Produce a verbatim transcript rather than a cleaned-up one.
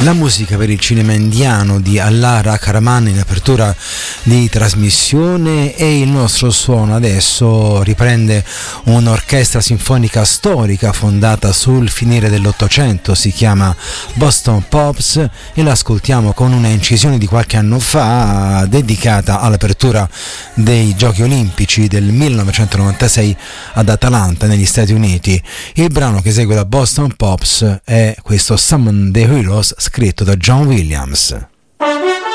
La musica per il cinema indiano di Allah Rahman in apertura di trasmissione, e il nostro suono adesso riprende un'orchestra sinfonica storica fondata sul finire dell'Ottocento, si chiama Boston Pops, e l'ascoltiamo con una incisione di qualche anno fa dedicata all'apertura dei Giochi Olimpici del millenovecentonovantasei ad Atlanta negli Stati Uniti. Il brano che segue da Boston Pops è questo Summon the Heroes, scritto da John Williams.